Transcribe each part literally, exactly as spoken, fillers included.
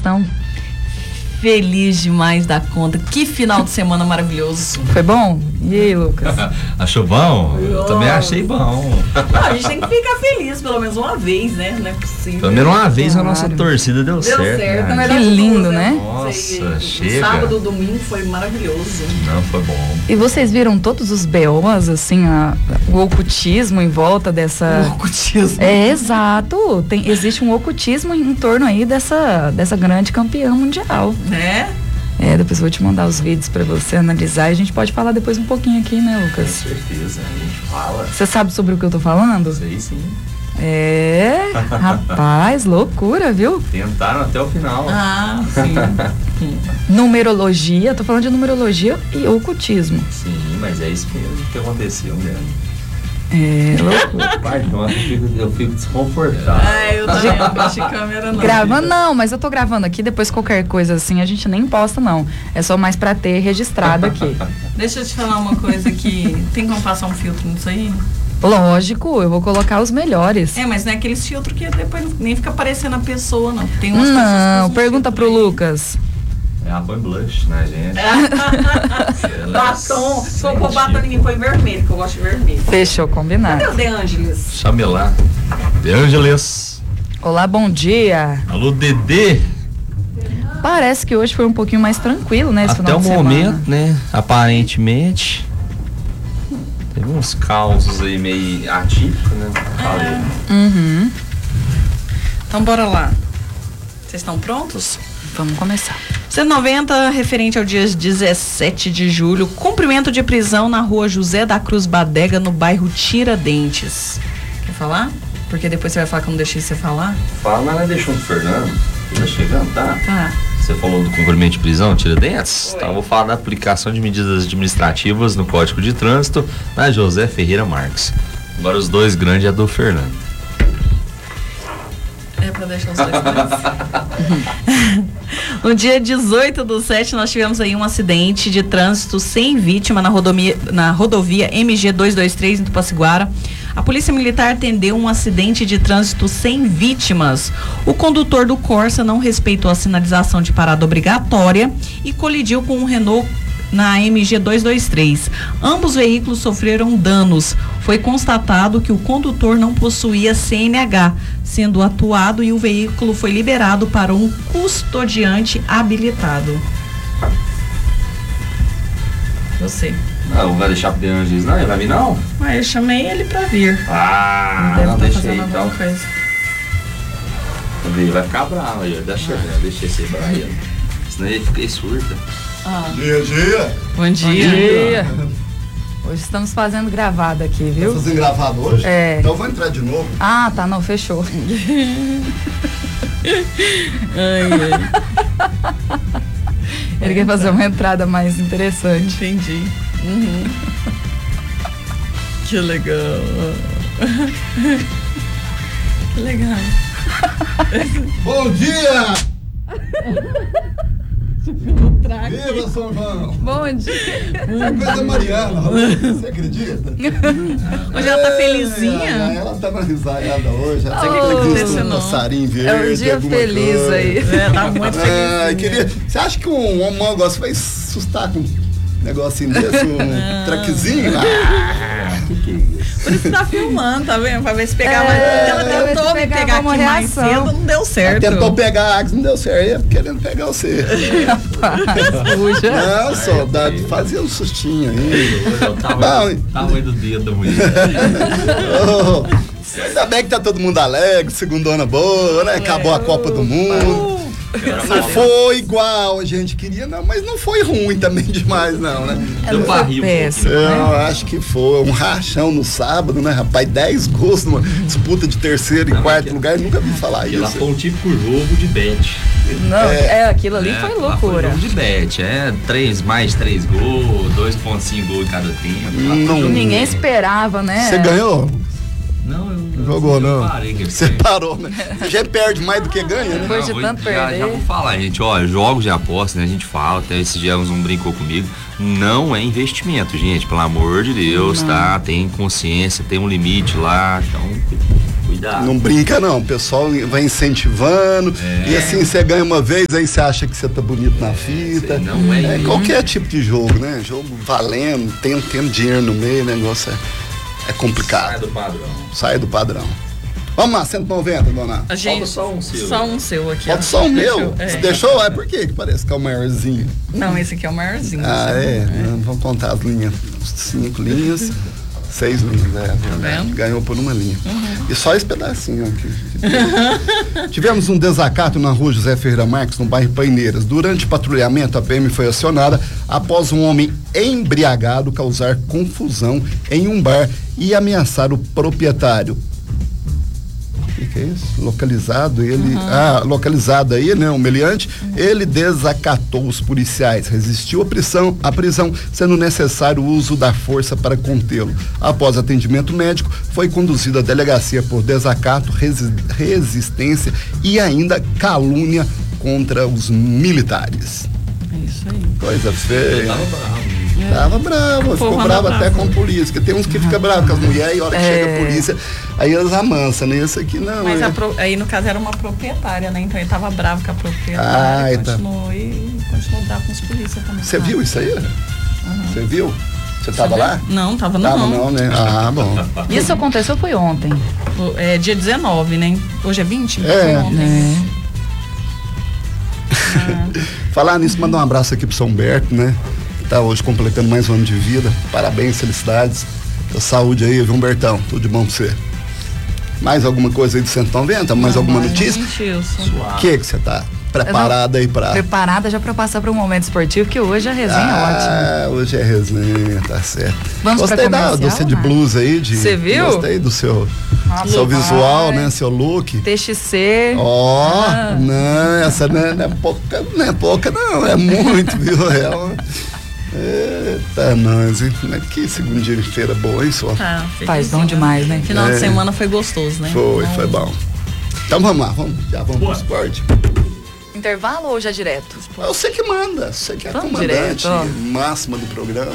estão? Feliz demais da conta. Que final de semana maravilhoso. Foi bom? E aí, Lucas? Achou bom? Eu oh. também achei bom. Não, a gente tem que ficar feliz pelo menos uma vez, né? Não é possível. Pelo menos uma vez claro. A nossa torcida deu, deu certo. Deu certo. Né? Que lindo, né? Nossa, chega. Sábado, domingo foi maravilhoso. Não, foi bom. E vocês viram todos os B Os, assim, a, o ocultismo em volta dessa... O ocultismo. É, exato. Tem, existe um ocultismo em torno aí dessa, dessa grande campeã mundial. Né? É, depois eu vou te mandar os vídeos pra você analisar e a gente pode falar depois um pouquinho aqui, né, Lucas? Com certeza, a gente fala. Você sabe sobre o que eu tô falando? Sei sim. É, rapaz, loucura, viu? Tentaram até o final. Ah, sim. Numerologia, tô falando de numerologia e ocultismo. Sim, mas é isso mesmo que aconteceu mesmo. É, loucura. Pai, então eu fico, eu fico desconfortável. Ah, eu também não gosto de câmera não. Gravando não, mas eu tô gravando aqui, depois qualquer coisa assim a gente nem posta não. É só mais pra ter registrado aqui. Deixa eu te falar uma coisa aqui. Tem como passar um filtro nisso aí? Lógico, eu vou colocar os melhores. É, mas não é aqueles filtros que depois nem fica aparecendo a pessoa, não. Tem umas não, pergunta pro aí. Lucas. É a põe blush, né, gente? Batom. Se for pôr batom, ninguém põe vermelho, que eu gosto de vermelho. Fechou, combinado. Cadê o De Angelis? Chame lá. De Angelis. Olá, bom dia. Alô, Dedê. Parece que hoje foi um pouquinho mais tranquilo, né? Esse Até final o de momento, semana. né? Aparentemente. Teve uns causos aí meio atípicos, né? Falei. Uhum. Então bora lá. Vocês estão prontos? Vamos começar. cento e noventa, referente ao dia dezessete de julho, cumprimento de prisão na rua José da Cruz Badega, no bairro Tiradentes. Quer falar? Porque depois você vai falar que eu não deixei você falar. Fala, mas não deixou o Fernando. Tá chegando, tá? Tá. Você falou do cumprimento de prisão, Tiradentes? Então eu vou falar da aplicação de medidas administrativas no Código de Trânsito na José Ferreira Marques. Agora os dois grandes é do Fernando. É pra deixar os dois grandes. No dia dezoito do sete, nós tivemos aí um acidente de trânsito sem vítima na rodovia, na rodovia M G duzentos e vinte e três em Tupaciguara. A Polícia Militar atendeu um acidente de trânsito sem vítimas. O condutor do Corsa não respeitou a sinalização de parada obrigatória e colidiu com um Renault na M G duzentos e vinte e três. Ambos veículos sofreram danos. Foi constatado que o condutor não possuía C N H, sendo atuado, e o veículo foi liberado para um custodiante habilitado. Você. Não, vai deixar pro De Angelis, não? Ele vai vir, não? Mas eu chamei ele pra vir. Ah, deve não, tá deixei fazendo então. alguma coisa. Ele vai ficar bravo aí, deixa eu ver, deixa esse bravo. Senão ele fica surda. Ah. Dia, dia. Bom dia. Bom dia. Hoje estamos fazendo gravado aqui, viu? Tá fazendo gravado hoje? É. Então eu vou entrar de novo. Ah, tá, não, fechou. Ai, ai. Ele quer fazer uma entrada mais interessante. Entendi. Uhum. Que legal. Que legal. Bom dia! Trago. Viva São João! Bom dia. Coisa Mariana, você acredita? Hoje ela tá felizinha. É, ela tá na risada hoje. Ela Sei o que tá aconteceu, com um não. passarinho verde. É um dia alguma feliz coisa. aí. É, tá muito Ah, felizinha. queria, você acha que um homem negócio vai assustar com um negocinho desse, um traquezinho? Ah, que que é isso? Por isso que tá filmando, tá vendo? Pra ver se pegar É, mais. Ela pra ver tentou se me pegava pegar uma aqui mais reação. cedo, não deu certo. Ela tentou pegar a Agnes, não deu certo. Eu ia querendo pegar você. Puxa. Não, soldado, fazia um sustinho aí. Hoje é o tamanho, tamanho do dedo da mulher. Oh, ainda bem que tá todo mundo alegre, segundona boa, né? Acabou a Copa do Mundo. Não foi igual a gente queria, não, mas não foi ruim também demais, não, né? Deu pra rir um péssimo, pouquinho. Eu acho que foi um rachão no sábado, né, rapaz? dez gols numa disputa de terceiro e Não, quarto que- lugar, nunca vi falar E lá isso. foi um típico jogo de bet. Não, é, aquilo ali É, foi lá loucura. Foi jogo de bet, é três mais três gols, dois ponto cinco gols em cada tempo. Lá foi Não. jogo de Ninguém bet. esperava, né? Você ganhou? Não, eu não jogou, não. Parei, que Você parou, né? Você já perde mais do que ganha, né? Depois de vou, tanto já, perder. já vou falar, gente. Olha, jogos de aposta, né? A gente fala, até esses dias um brincou comigo. Não é investimento, gente. Pelo amor de Deus, não. Tá? Tem consciência, tem um limite lá. Então, cuidado. Não brinca, não. O pessoal vai incentivando. É. E assim, você ganha uma vez, aí você acha que você tá bonito na fita. Não é, é qualquer tipo de jogo, né? Jogo valendo, tendo, tendo dinheiro no meio, o negócio é. É complicado. Sai do padrão. Sai do padrão. Vamos lá, cento e noventa, dona. A gente, falta só um seu. Só um seu aqui. Falta só o meu. É. Você deixou? É por quê que parece que é o maiorzinho? Não, esse aqui é o maiorzinho. Ah, é? é. Não, vamos contar as linhas. Cinco linhas. Seis linhas, é. Tá ganhou por uma linha. Uhum. E só esse pedacinho aqui. Tivemos um desacato na rua José Ferreira Marques, no bairro Paineiras. Durante o patrulhamento, a P M foi acionada após um homem embriagado causar confusão em um bar e ameaçar o proprietário. O que, que é isso? Localizado, ele. Uhum. Ah, localizado aí, né? O meliante, uhum. Ele desacatou os policiais, resistiu à prisão, à prisão, sendo necessário o uso da força para contê-lo. Após atendimento médico, foi conduzido à delegacia por desacato, resi- resistência e ainda calúnia contra os militares. É isso aí. Coisa feia. Tava bravo. É. Tava bravo, ficou bravo até com a polícia, porque tem uns que ficam bravos com as mulheres e a hora que É. chega a polícia, aí elas amansam, né? Esse aqui não. Mas é... a pro, aí no caso era uma proprietária, né? Então ele tava bravo com a proprietária. Ah, e tá. continuou e continuou bravo com os polícias também. Você viu isso aí? Você uhum. viu? Você tava Você lá? Não, tava, tava não. não, né? Ah, bom. Isso aconteceu foi ontem. É dia dezenove, né? Hoje é vinte? É. Foi ontem. É. Ah. Falar nisso, mandar um abraço aqui pro São Humberto, né? Tá hoje completando mais um ano de vida. Parabéns, felicidades. Saúde aí, viu, Humbertão? Tudo de bom pra você. Mais alguma coisa aí do cento e noventa? Mais Não, alguma mais notícia? um O que que você tá preparada aí pra... Preparada já pra passar para um momento esportivo, que hoje a resenha ah, é ótima. Ah, hoje é resenha, tá certo. Vamos Gostei pra da, do seu de né? blusa aí. De, Você viu? Gostei do seu, Ah, seu vai. visual, né? Seu look. T X C. Ó, oh, ah. não, essa não é, não é pouca, não é pouca não, é muito, viu? É uma... Eita, nós, hein? Que segunda-feira boa, hein, só? Tá, faz bom demais, né? Final É. de semana foi gostoso, né? Foi, Então, foi bom. Então vamos lá, vamos, já vamos pro esporte. Intervalo ou já direto? Eu sei que manda, você que é a Vamos comandante direto, ó. máxima do programa.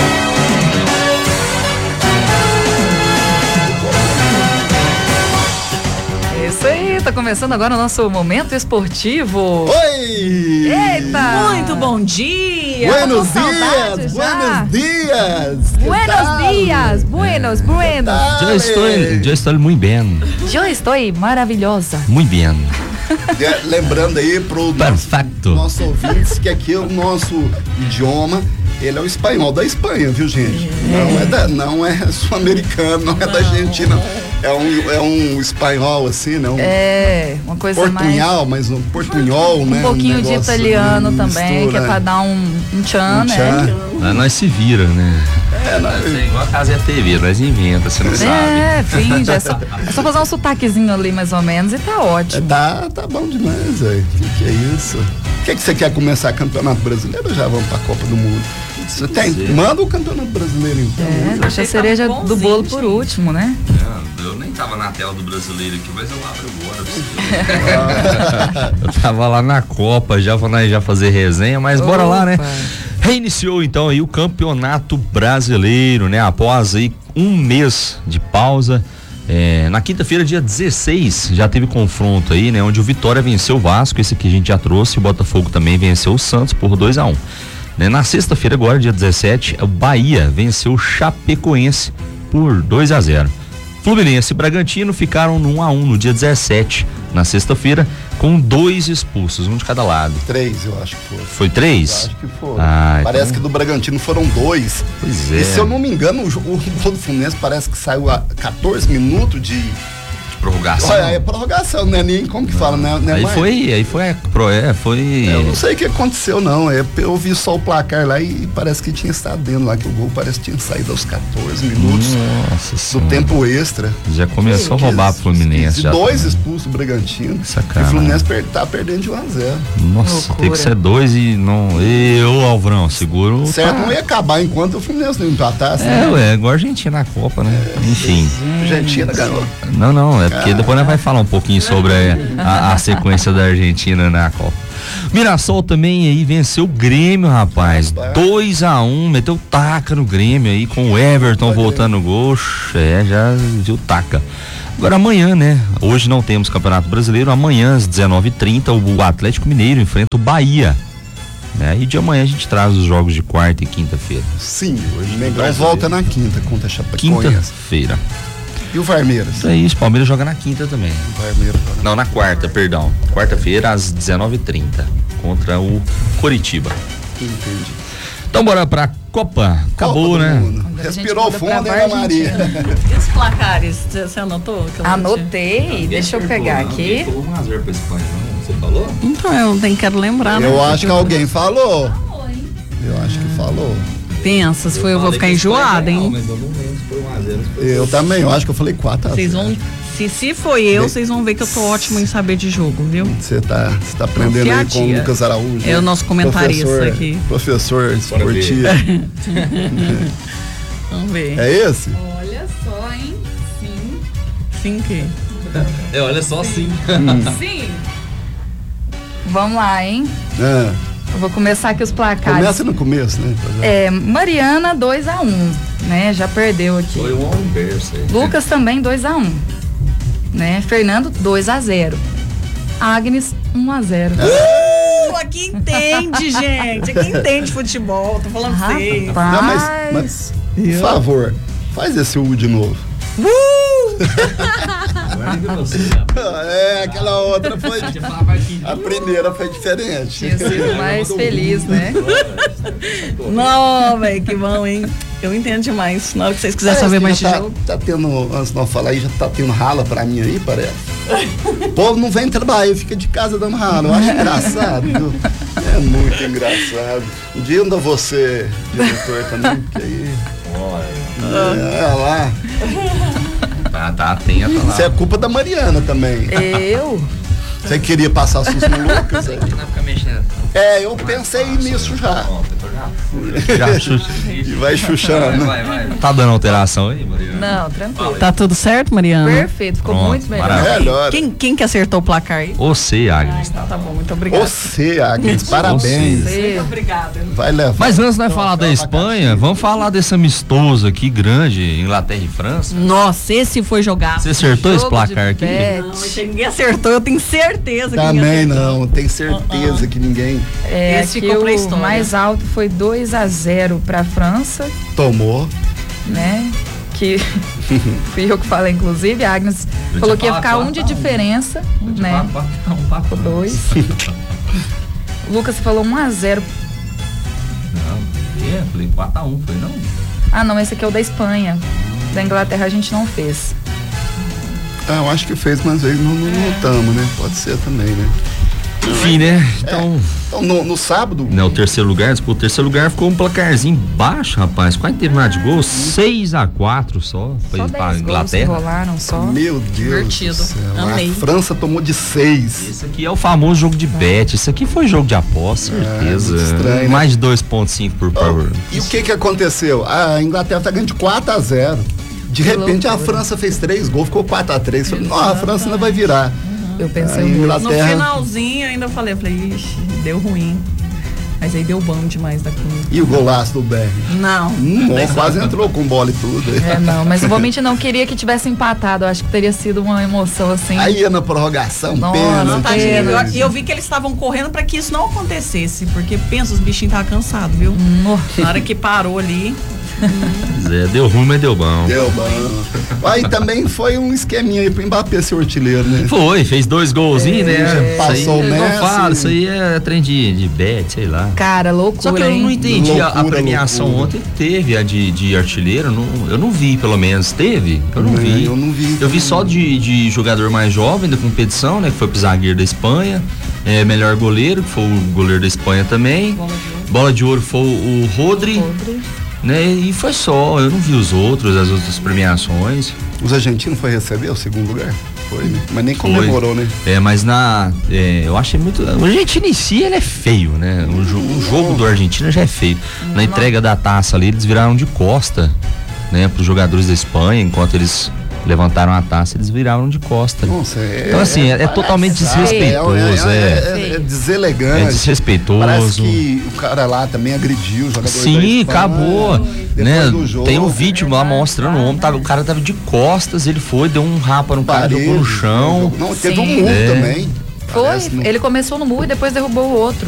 Isso aí, tá começando agora o nosso momento esportivo. Oi! Eita! Muito bom dia! Buenos com saudade dias, já. buenos dias. ¿Qué Buenos tal? dias, buenos, buenos. tal? Eu estou, eu estou muito bem. Eu estou maravilhosa. Muito bem. É, lembrando aí pro Perfeito. nosso, nosso ouvintes que aqui é o nosso idioma, ele é o espanhol da Espanha, viu, gente? Não é da, não é sul-americano, não é da Argentina. É um, é um espanhol assim, né? Um É, uma coisa portunhol, mas um portunhol, mais... né? Um pouquinho de negócio, italiano um também, mistura, que é pra dar um, um tchan, um né? tchan. Lá nós se vira, né? É, nós, É igual a casa e a T V, nós inventa, você não sabe. É, finge, é só, é só fazer um sotaquezinho ali mais ou menos e tá é, ótimo. tá, tá bom demais, velho. Que que é isso? O que que você quer começar campeonato brasileiro ou já vamos pra Copa do Mundo? Você tem, manda o campeonato brasileiro então. É, deixa a cereja tava do bolo bonzinho, por gente. último, né? Não, eu nem tava na tela do brasileiro aqui, mas eu abro agora. Eu tava lá na Copa, já vou já fazer resenha, mas bora lá, né? Opa. Reiniciou então aí o Campeonato Brasileiro, né? Após aí um mês de pausa. É, na quinta-feira, dia dezesseis, já teve confronto aí, né? Onde o Vitória venceu o Vasco, esse aqui a gente já trouxe, o Botafogo também venceu o Santos por dois a um. Né? Na sexta-feira agora, dia dezessete, o Bahia venceu o Chapecoense por dois a zero. Fluminense e Bragantino ficaram no um a um no dia dezessete, na sexta-feira, com dois expulsos, um de cada lado. Três, eu acho que foi. Foi Eu três? acho que foi. Ah, parece então... que do Bragantino foram dois. Pois é. E se eu não me engano, o, o gol do Fluminense parece que saiu a quatorze minutos de Prorrogação. Olha, é prorrogação, não é nem como que fala, né? Não é Aí mais. foi, aí foi, pro, é, foi. Eu não sei o que aconteceu, não. É, eu vi só o placar lá e parece que tinha estado dentro lá, que o gol parece que tinha saído aos quatorze minutos Nossa do senhora. tempo extra. Já começou a roubar pro Fluminense. E Já dois tá. expulsos do Bragantino. Sacanagem. E o Fluminense per, tá perdendo de um a zero. Nossa, Loucura. tem que ser dois e não. Eu, Alvrão, seguro. Certo, tá. não ia acabar enquanto o Fluminense não empatasse. É, né? ué, igual a Argentina na Copa, né? Enfim. A Argentina ganhou. Não, não, é porque depois nós vai falar um pouquinho sobre a, a sequência da Argentina na Copa. Mirassol também aí venceu o Grêmio, rapaz. dois a um, meteu taca no Grêmio aí, com o Everton voltando no gol. É, já viu taca. Agora amanhã, né? Hoje não temos Campeonato Brasileiro. Amanhã, às dezenove e trinta, o Atlético Mineiro enfrenta o Bahia. Né? E de amanhã a gente traz os jogos de quarta e quinta-feira. Sim, hoje o Mengão volta na quinta contra a Chapecoense. Quinta-feira. E o Varmeiras? Isso aí, o Palmeiras joga na quinta também. O Varmeiras joga. Não, na quarta, perdão. Quarta-feira, às dezenove e trinta, contra o Coritiba. Entendi. Então bora pra Copa. Acabou, Copa do né? Mundo. Quando a gente Respirou muda fundo, pra hein, Ana Maria? E os placares? Você anotou? Que eu não tinha? Anotei, deixa eu pegar aqui. Você falou? Então, eu nem quero lembrar. Eu né? acho que alguém falou. Eu acho que falou. Pensa, se foi eu vou ficar enjoada, hein? Mas eu não lembro se foi um a zero. Eu também, eu acho que eu falei quatro a Vocês zero. vão. Se, se foi eu, vocês vão ver que eu tô ótimo em saber de jogo, viu? Você tá, você tá aprendendo aí com o Confiadia. Lucas Araújo. É o nosso comentarista professor, aqui. Professor esportivo. Vamos ver. É esse? Olha só, hein? Sim. Sim que. É, olha só assim. Sim. Vamos lá, hein? Ah, Eu vou começar aqui os placares. começa no começo, né? É, Mariana dois a um, né? Já perdeu aqui. Foi um inverso aí. Lucas também dois a um, né? Fernando dois a zero. Agnes um a zero. Uh, aqui entende, gente. Aqui entende futebol. Tô falando pra vocês. Rapaz. Não, mas, mas por favor, faz esse U de novo. É, aquela outra foi. A primeira foi diferente. Tinha sido mais feliz, né? Não, velho, que bom, hein? Eu entendo demais. Na hora que vocês quiserem saber mais de tá, jogo. tá tendo, antes de nós falar aí, já tá tendo rala pra mim aí, parece. O povo não vem trabalhar, fica de casa dando rala. Eu acho engraçado, viu? É muito engraçado. Um dia ainda você, diretor também, porque aí. É, olha lá. Tá, tá atento lá. Isso é culpa da Mariana também. Eu? Você queria passar susto no Lucas? É, Não fica mexendo. é eu pensei nisso já. Já xuxa. E vai chuchando. Vai, vai. Tá dando alteração aí, Mariana? Não, tranquilo. Tá tudo certo, Mariana? Perfeito, ficou Pronto, muito melhor. maravilha. Melhor. Quem, quem que acertou o placar aí? Você, Agnes. Tá, tá bom, muito obrigada. Você, Agnes, parabéns. Você. Muito obrigada. Vai levar. Mas antes de nós falar da Espanha, vamos falar desse amistoso aqui grande, Inglaterra e França. Nossa, esse foi jogado. Você acertou esse Jogo placar de aqui? bet. Não, esse ninguém acertou, eu tenho certeza que ninguém Também acertou. não, tenho certeza que ninguém É, Esse aqui ficou pra o história. mais alto foi dois a zero pra França, tomou. né? Que fui eu que falei, inclusive. A Agnes Eu falou tinha que ia ficar falado um de quatro a um. diferença, né? Um Dois. O Lucas falou um a zero. Não, é, falei quatro a um, foi não? Ah, não, esse aqui é o da Espanha. Da Inglaterra a gente não fez. Ah, eu acho que fez, mas aí não, não notamos, né? Pode ser também, né? Enfim, né? Então, Então, no, no sábado, né, o terceiro lugar, o terceiro lugar ficou um placarzinho baixo, rapaz. Quase teve nada de gol, seis a quatro só, foi Só pra dez gols Inglaterra. rolaram só. meu Deus Divertido. do céu. Amei. A França tomou de seis. Esse aqui é o famoso jogo de bet. Isso aqui foi jogo de aposta, certeza. muito estranho, né? Mais de dois ponto cinco por power. E o que que aconteceu? A Inglaterra tá ganhando de quatro a zero. De Que repente a loucura. França fez três gols, ficou quatro a três. Falei, não, a França não vai virar. Eu pensei A o mesmo. No Inglaterra finalzinho ainda eu falei, eu falei, ixi, deu ruim. Mas aí deu bom demais da Cunha. e o golaço do Berg. Não. Hum, ó, quase entrou com bola e tudo. É, não, mas não vou mentir, não queria que tivesse empatado. Eu acho que teria sido uma emoção assim. Aí ia na prorrogação, Nossa, pena. Não, tadinho. pena. E eu, eu vi que eles estavam correndo pra que isso não acontecesse. Porque, pensa, os bichinhos estavam cansados, viu? No. Na hora que parou ali. É, deu ruim, mas deu bom. Deu bom. Aí também foi um esqueminha aí pro Mbappé ser artilheiro, né? Foi, fez dois golzinhos, É, né? passou o Não Messi. fala, isso aí é trem de, de bet, sei lá. Cara, loucura, Só que eu hein? não entendi, a- a, Loucura, premiação loucura. ontem teve a de, de artilheiro, não, eu não vi pelo menos, teve? Eu não É, vi. eu não vi Eu vi também. só de, de jogador mais jovem da competição, né? Que foi pro zagueiro da Espanha, é, melhor goleiro, que foi o goleiro da Espanha também. Bola de ouro. Bola de ouro foi o Rodri, Rodri. né? E foi só, eu não vi os outros, as outras premiações. Os argentinos foi receber o segundo lugar? Foi, né? Mas nem Foi. comemorou, né? É, mas na. É, eu achei muito. O Argentina em si, ele é feio, né? O, jo- o jogo do Argentina já é feio. Na entrega da taça ali, eles viraram de costa, né? Para os jogadores da Espanha, enquanto eles levantaram a taça, eles viraram de costa. Nossa, é, Então, assim, é, é totalmente desrespeitoso, é, é. é, é deselegante. É desrespeitoso. Parece que o cara lá também agrediu o jogador da Sim, Espanha. acabou. Depois Né? do jogo, Tem um vídeo lá mostrando o homem, tava, o cara tava de costas, ele foi, deu um rapa no cara, parede, jogou no chão. Não, teve um Sim. murro É. também. Foi, Parece, não- ele começou no murro e depois derrubou o outro.